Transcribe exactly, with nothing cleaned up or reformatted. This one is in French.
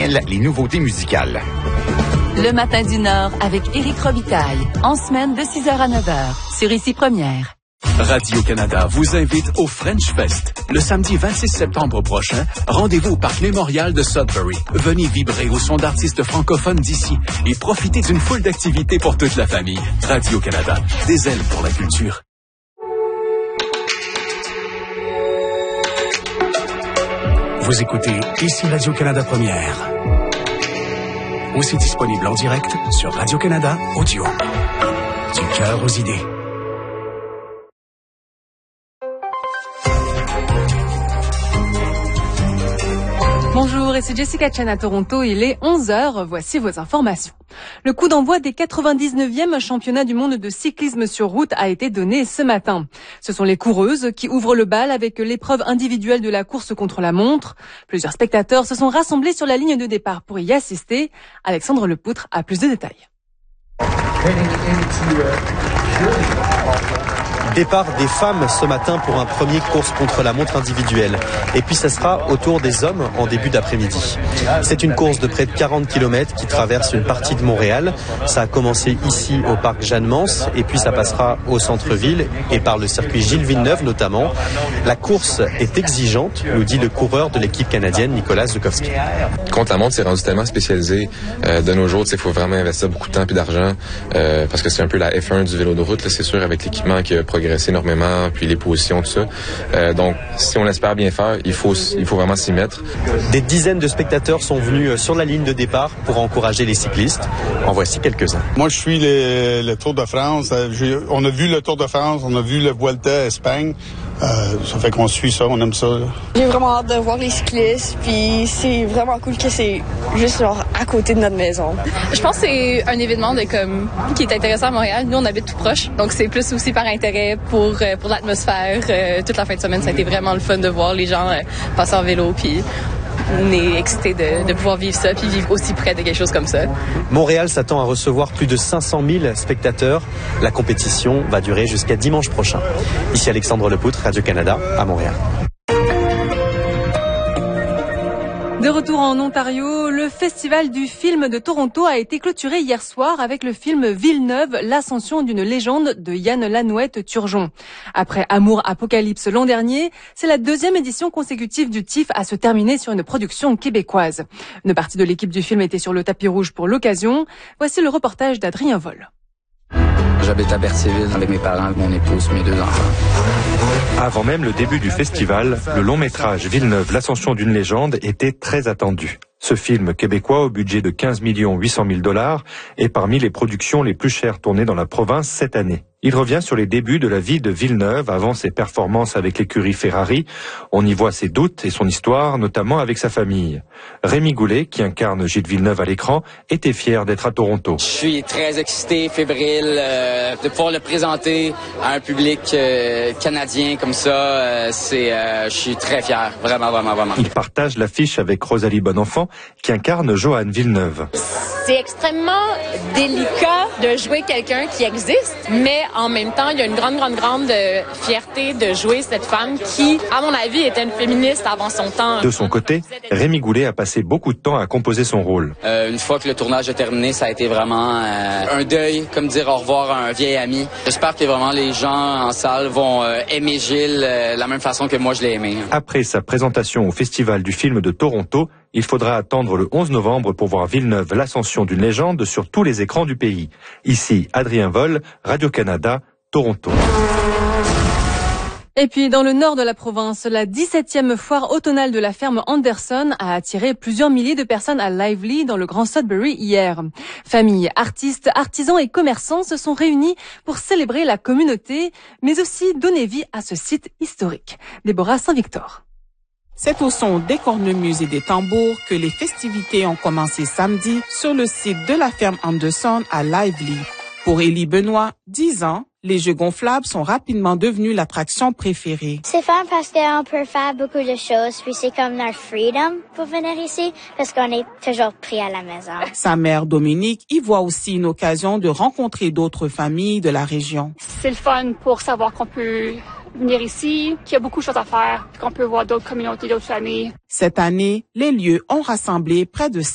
mêle les nouveautés musicales. Le matin du Nord avec Éric Robitaille, en semaine de six heures à neuf heures, sur Ici Première. Radio-Canada vous invite au French Fest. Le samedi vingt-six septembre prochain, rendez-vous au Parc Mémorial de Sudbury. Venez vibrer au son d'artistes francophones d'ici et profitez d'une foule d'activités pour toute la famille. Radio-Canada, des ailes pour la culture. Vous écoutez Ici Radio-Canada Première. Aussi disponible en direct sur Radio-Canada Audio. Du cœur aux idées. Bonjour, ici Jessica Chen à Toronto, il est onze heures, voici vos informations. Le coup d'envoi des quatre-vingt-dix-neuvième championnats du monde de cyclisme sur route a été donné ce matin. Ce sont les coureuses qui ouvrent le bal avec l'épreuve individuelle de la course contre la montre. Plusieurs spectateurs se sont rassemblés sur la ligne de départ pour y assister. Alexandre Lepoutre a plus de détails. Départ des femmes ce matin pour un premier course contre la montre individuelle. Et puis ça sera au tour des hommes en début d'après-midi. C'est une course de près de quarante kilomètres qui traverse une partie de Montréal. Ça a commencé ici au parc Jeanne-Mance et puis ça passera au centre-ville et par le circuit Gilles Villeneuve notamment. La course est exigeante, nous dit le coureur de l'équipe canadienne Nicolas Zukowski. Contre la montre, c'est rendu tellement spécialisé. Euh, de nos jours, il faut vraiment investir beaucoup de temps et d'argent euh, parce que c'est un peu la F un du vélo de route, là, c'est sûr, avec l'équipement qui a progressé énormément, puis les positions, tout ça. Euh, donc, si on espère bien faire, il faut, il faut vraiment s'y mettre. Des dizaines de spectateurs sont venus sur la ligne de départ pour encourager les cyclistes. En voici quelques-uns. Moi, je suis les, le Tour de France. J'ai, on a vu le Tour de France, on a vu le Vuelta Espagne. Euh, ça fait qu'on suit ça, on aime ça. Là. J'ai vraiment hâte de voir les cyclistes, puis c'est vraiment cool que c'est juste genre à côté de notre maison. Je pense que c'est un événement de comme qui est intéressant à Montréal. Nous, on habite tout proche, donc c'est plus aussi par intérêt pour pour l'atmosphère. Euh, toute la fin de semaine, ça a été vraiment le fun de voir les gens euh, passer en vélo, puis on est excités de, de pouvoir vivre ça, puis vivre aussi près de quelque chose comme ça. Montréal s'attend à recevoir plus de cinq cent mille spectateurs. La compétition va durer jusqu'à dimanche prochain. Ici Alexandre Lepoutre, Radio-Canada, à Montréal. De retour en Ontario, le Festival du film de Toronto a été clôturé hier soir avec le film Villeneuve, l'ascension d'une légende de Yann Lanouette-Turgeon. Après Amour Apocalypse l'an dernier, c'est la deuxième édition consécutive du T I F à se terminer sur une production québécoise. Une partie de l'équipe du film était sur le tapis rouge pour l'occasion. Voici le reportage d'Adrien Vol. J'habite à Berthierville avec mes parents, mon épouse, mes deux enfants. Avant même le début du festival, le long métrage Villeneuve, l'ascension d'une légende était très attendu. Ce film québécois au budget de quinze millions huit cent mille dollars est parmi les productions les plus chères tournées dans la province cette année. Il revient sur les débuts de la vie de Villeneuve avant ses performances avec l'écurie Ferrari. On y voit ses doutes et son histoire, notamment avec sa famille. Rémi Goulet, qui incarne Gilles Villeneuve à l'écran, était fier d'être à Toronto. Je suis très excité, fébrile, euh, de pouvoir le présenter à un public euh, canadien comme ça. Euh, c'est, euh, je suis très fier, vraiment, vraiment, vraiment. Il partage l'affiche avec Rosalie Bonenfant, qui incarne Joanne Villeneuve. C'est extrêmement délicat de jouer quelqu'un qui existe, mais en même temps, il y a une grande, grande, grande fierté de jouer cette femme qui, à mon avis, était une féministe avant son temps. De son côté, Rémi Goulet a passé beaucoup de temps à composer son rôle. Euh, une fois que le tournage est terminé, ça a été vraiment euh, un deuil, comme dire au revoir à un vieil ami. J'espère que vraiment les gens en salle vont euh, aimer Gilles euh, la même façon que moi je l'ai aimé. Après sa présentation au Festival du film de Toronto, il faudra attendre le onze novembre pour voir Villeneuve, l'ascension d'une légende sur tous les écrans du pays. Ici, Adrien Vol, Radio-Canada, Toronto. Et puis, dans le nord de la province, la dix-septième foire automnale de la ferme Anderson a attiré plusieurs milliers de personnes à Lively, dans le Grand Sudbury, hier. Familles, artistes, artisans et commerçants se sont réunis pour célébrer la communauté, mais aussi donner vie à ce site historique. Déborah Saint-Victor. C'est au son des cornemuses et des tambours que les festivités ont commencé samedi sur le site de la ferme Anderson à Lively. Pour Élie Benoît, dix ans, les jeux gonflables sont rapidement devenus l'attraction préférée. C'est fun parce qu'on peut faire beaucoup de choses, puis c'est comme notre freedom pour venir ici, parce qu'on est toujours pris à la maison. Sa mère Dominique y voit aussi une occasion de rencontrer d'autres familles de la région. C'est le fun pour savoir qu'on peut venir ici, qu'il y a beaucoup de choses à faire, qu'on peut voir d'autres communautés, d'autres familles. Cette année, les lieux ont rassemblé près de